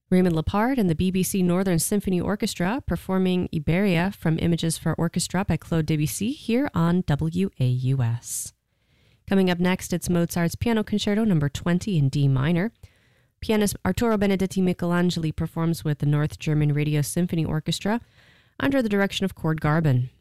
Raymond Lepard and the BBC Northern Symphony Orchestra performing Iberia from Images for Orchestra by Claude Debussy here on WAUS. Coming up next, it's Mozart's Piano Concerto No. 20 in D minor. Pianist Arturo Benedetti Michelangeli performs with the North German Radio Symphony Orchestra under the direction of Cord Garbin.